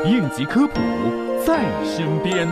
应急科普在身边。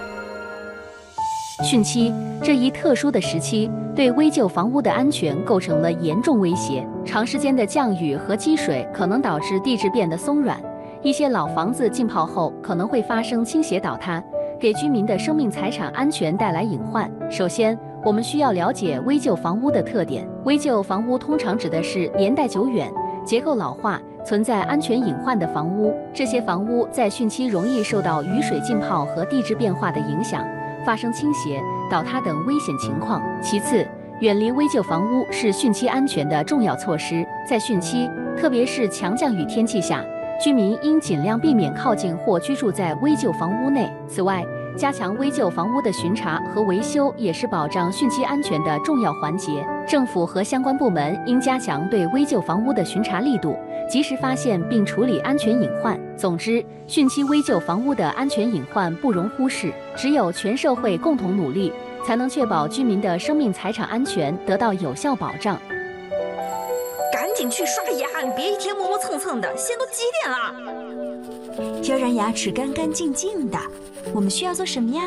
汛期这一特殊的时期，对危旧房屋的安全构成了严重威胁。长时间的降雨和积水可能导致地质变得松软，一些老房子浸泡后可能会发生倾斜倒塌，给居民的生命财产安全带来隐患。首先，我们需要了解危旧房屋的特点。危旧房屋通常指的是年代久远、结构老化、存在安全隐患的房屋。这些房屋在汛期容易受到雨水浸泡和地质变化的影响，发生倾斜、倒塌等危险情况。其次，远离危旧房屋是汛期安全的重要措施。在汛期，特别是强降雨天气下，居民应尽量避免靠近或居住在危旧房屋内。此外，加强危旧房屋的巡查和维修也是保障汛期安全的重要环节。政府和相关部门应加强对危旧房屋的巡查力度，及时发现并处理安全隐患。总之，汛期危旧房屋的安全隐患不容忽视，只有全社会共同努力，才能确保居民的生命财产安全得到有效保障。 赶紧去刷牙，你别一天磨磨蹭蹭的，现在都几点了？ 要让牙齿干干净净的，我们需要做什么呀？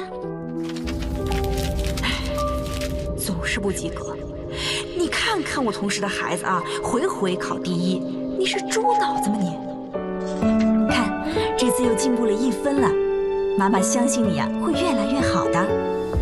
总是不及格。你看看我同事的孩子啊，回回考第一，你是猪脑子吗你？ 看，这次又进步了1分了，妈妈相信你呀，会越来越好的。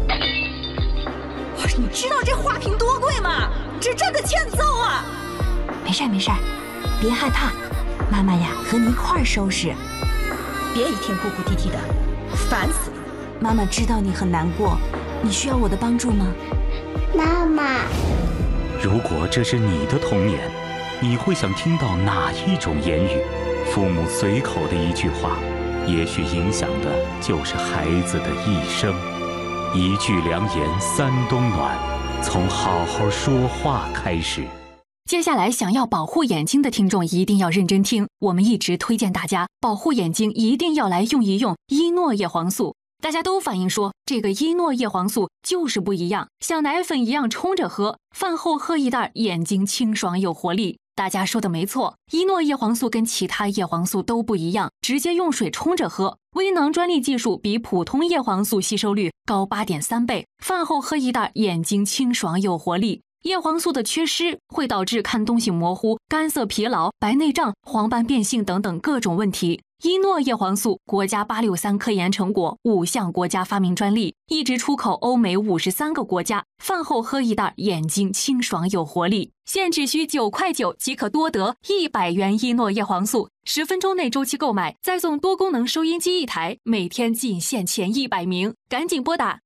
你知道这花瓶多贵吗？这真的欠揍啊！ 没事没事，别害怕，妈妈呀和你一块儿收拾。 别一天哭哭啼啼的，烦死了。 妈妈知道你很难过，你需要我的帮助吗？ 妈妈， 如果这是你的童年，你会想听到哪一种言语？父母随口的一句话，也许影响的就是孩子的一生。一句良言三冬暖，从好好说话开始。 接下来想要保护眼睛的听众一定要认真听，我们一直推荐大家保护眼睛一定要来用一用伊诺叶黄素。大家都反映说这个伊诺叶黄素就是不一样，像奶粉一样冲着喝，饭后喝一袋，眼睛清爽有活力。大家说的没错，伊诺叶黄素跟其他叶黄素都不一样，直接用水冲着喝，微囊专利技术比普通叶黄素吸收率高8.3倍，饭后喝一袋，眼睛清爽有活力。叶黄素的缺失会导致看东西模糊、干涩疲劳、白内障、黄斑变性等等各种问题。伊诺叶黄素国家863科研成果，5项国家发明专利，一直出口欧美53个国家。饭后喝一袋，眼睛清爽有活力。现只需9.9块即可多得100元伊诺叶黄素，10分钟内周期购买，再送多功能收音机1台，每天仅限前100名，赶紧拨打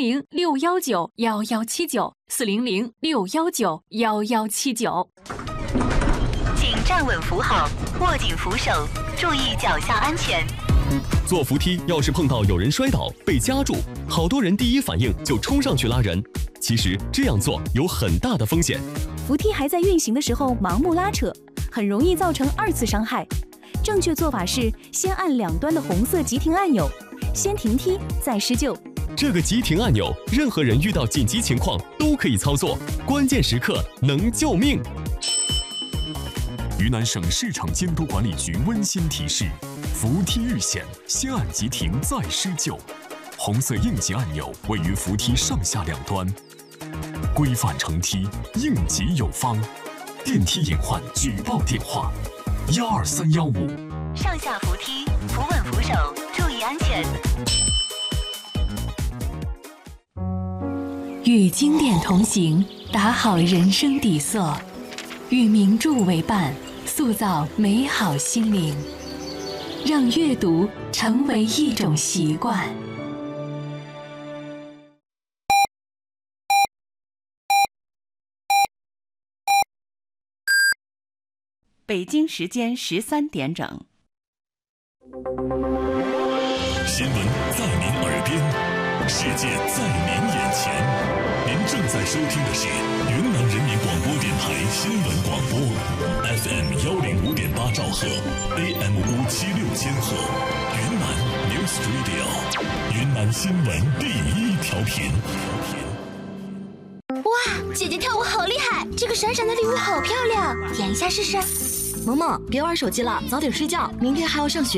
400-619-1179，400-619-1179。 请站稳扶好，握紧扶手，注意脚下安全。 坐扶梯要是碰到有人摔倒被夹住，好多人第一反应就冲上去拉人，其实这样做有很大的风险。 扶梯还在运行的时候盲目拉扯，很容易造成2次伤害。正确做法是先按两端的红色急停按钮，先停梯再施救。 这个急停按钮，任何人遇到紧急情况都可以操作，关键时刻能救命。 云南省市场监督管理局温馨提示：扶梯遇险，先按急停再施救。红色应急按钮位于扶梯上下两端。规范乘梯，应急有方。电梯隐患举报电话：12315。 上下扶梯，扶稳扶手，注意安全。 与经典同行，打好人生底色；与名著为伴，塑造美好心灵。让阅读成为一种习惯。 北京时间13点整。 新闻在您耳边，世界在您眼前。您正在收听的是云南人民广播电台新闻广播 ，FM 105.8兆赫 ，AM 576千赫，云南 News Radio， 云南新闻第1调频。 哇，姐姐跳舞好厉害！这个闪闪的礼物好漂亮，点一下试试。 萌萌，别玩手机了，早点睡觉，明天还要上学。